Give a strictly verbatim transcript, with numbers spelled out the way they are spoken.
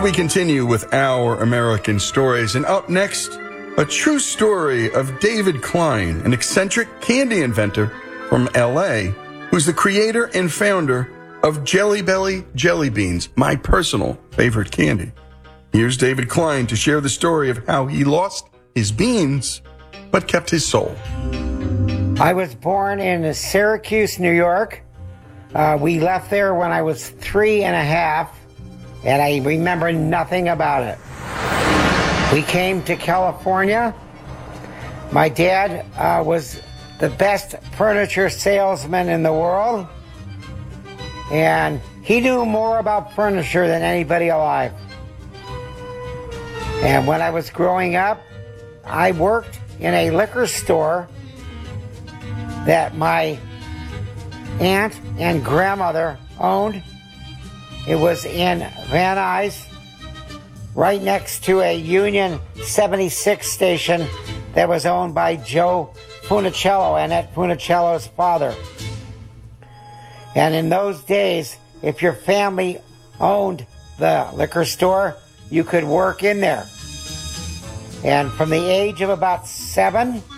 we continue with our American stories. And up next, a true story of David Klein, an eccentric candy inventor from L A, who's the creator and founder of Jelly Belly Jelly Beans, my personal favorite candy. Here's David Klein to share the story of how he lost his beans, but kept his soul. I was born in Syracuse, New York. Uh, we left there when I was three and a half, and I remember nothing about it. We came to California. My dad uh, was the best furniture salesman in the world, and he knew more about furniture than anybody alive. And when I was growing up, I worked in a liquor store that my aunt and grandmother owned. It was in Van Nuys, right next to a Union seventy-six station that was owned by Joe Funicello, Annette Funicello's father. And in those days, if your family owned the liquor store, you could work in there. And from the age of about seven